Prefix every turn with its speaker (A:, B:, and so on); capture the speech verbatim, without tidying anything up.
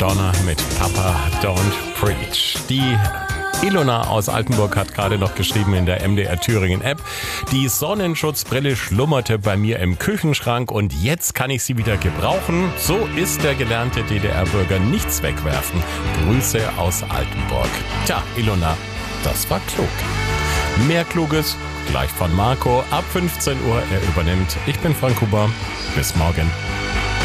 A: Madonna mit Papa Don't Preach. Die Ilona aus Altenburg hat gerade noch geschrieben in der M D R Thüringen App, die Sonnenschutzbrille schlummerte bei mir im Küchenschrank und jetzt kann ich sie wieder gebrauchen. So ist der gelernte D D R-Bürger, nichts wegwerfen. Grüße aus Altenburg. Tja, Ilona, das war klug. Mehr Kluges gleich von Marco ab fünfzehn Uhr. Er übernimmt. Ich bin Frank Huber. Bis morgen.